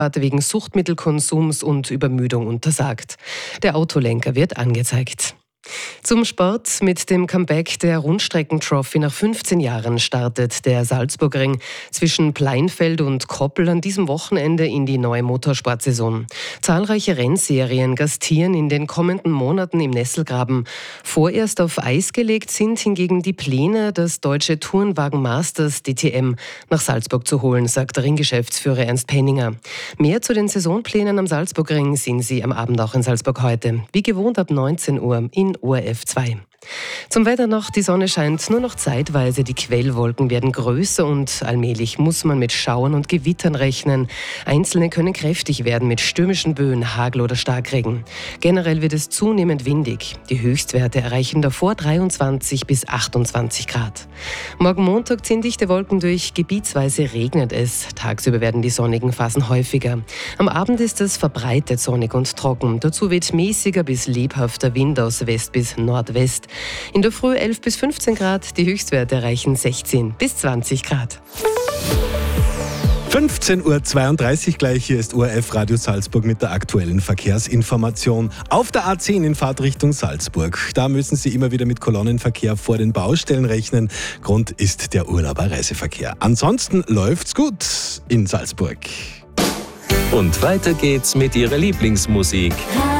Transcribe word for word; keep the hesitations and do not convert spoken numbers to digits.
wegen Suchtmittelkonsums und Übermüdung untersagt. Der Autolenker wird angezeigt. Zum Sport. Mit dem Comeback der Rundstrecken-Trophy nach fünfzehn Jahren startet der Salzburgring zwischen Pleinfeld und Koppel an diesem Wochenende in die neue Motorsportsaison. Zahlreiche Rennserien gastieren in den kommenden Monaten im Nesselgraben. Vorerst auf Eis gelegt sind hingegen die Pläne, das deutsche Tourenwagen Masters D T M nach Salzburg zu holen, sagt der Ringgeschäftsführer Ernst Penninger. Mehr zu den Saisonplänen am Salzburgring sehen Sie am Abend auch in Salzburg heute. Wie gewohnt ab neunzehn Uhr in O R F zwei. Zum Wetter noch, die Sonne scheint nur noch zeitweise, die Quellwolken werden größer und allmählich muss man mit Schauern und Gewittern rechnen. Einzelne können kräftig werden mit stürmischen Böen, Hagel oder Starkregen. Generell wird es zunehmend windig. Die Höchstwerte erreichen davor dreiundzwanzig bis achtundzwanzig Grad. Morgen Montag ziehen dichte Wolken durch, gebietsweise regnet es. Tagsüber werden die sonnigen Phasen häufiger. Am Abend ist es verbreitet sonnig und trocken. Dazu weht mäßiger bis lebhafter Wind aus West bis Nordwest. In der Früh elf bis fünfzehn Grad, die Höchstwerte erreichen sechzehn bis zwanzig Grad. fünfzehn Uhr zweiunddreißig gleich, hier ist O R F Radio Salzburg mit der aktuellen Verkehrsinformation. Auf der A zehn in Fahrtrichtung Salzburg, da müssen Sie immer wieder mit Kolonnenverkehr vor den Baustellen rechnen. Grund ist der Urlauber-Reiseverkehr. Ansonsten läuft's gut in Salzburg. Und weiter geht's mit Ihrer Lieblingsmusik.